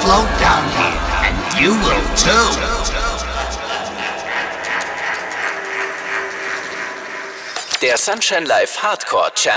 slow down here, and you will too. Der Sunshine Live Hardcore Channel.